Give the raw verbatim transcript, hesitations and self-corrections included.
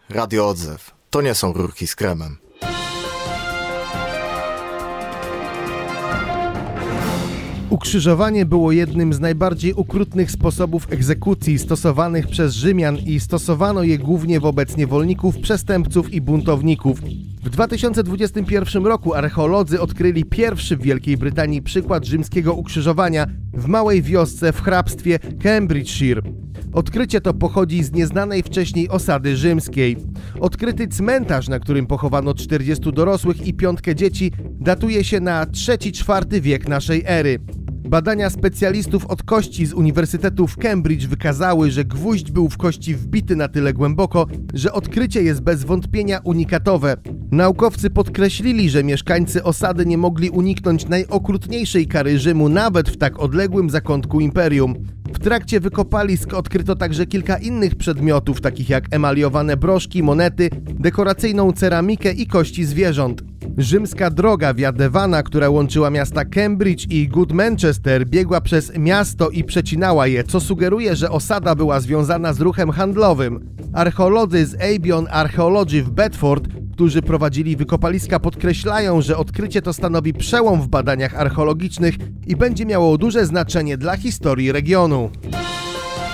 Radio Odzew. To nie są rurki z kremem. Ukrzyżowanie było jednym z najbardziej okrutnych sposobów egzekucji stosowanych przez Rzymian i stosowano je głównie wobec niewolników, przestępców i buntowników. W dwa tysiące dwudziestym pierwszym roku archeolodzy odkryli pierwszy w Wielkiej Brytanii przykład rzymskiego ukrzyżowania w małej wiosce w hrabstwie Cambridgeshire. Odkrycie to pochodzi z nieznanej wcześniej osady rzymskiej. Odkryty cmentarz, na którym pochowano czterdziestu dorosłych i piątkę dzieci, datuje się na trzeci czwarty wiek naszej ery. Badania specjalistów od kości z Uniwersytetu w Cambridge wykazały, że gwóźdź był w kości wbity na tyle głęboko, że odkrycie jest bez wątpienia unikatowe. Naukowcy podkreślili, że mieszkańcy osady nie mogli uniknąć najokrutniejszej kary Rzymu nawet w tak odległym zakątku imperium. W trakcie wykopalisk odkryto także kilka innych przedmiotów, takich jak emaliowane broszki, monety, dekoracyjną ceramikę i kości zwierząt. Rzymska droga Via Devana, która łączyła miasta Cambridge i Good Manchester, biegła przez miasto i przecinała je, co sugeruje, że osada była związana z ruchem handlowym. Archeolodzy z Abion Archaeology w Bedford, którzy prowadzili wykopaliska, podkreślają, że odkrycie to stanowi przełom w badaniach archeologicznych i będzie miało duże znaczenie dla historii regionu.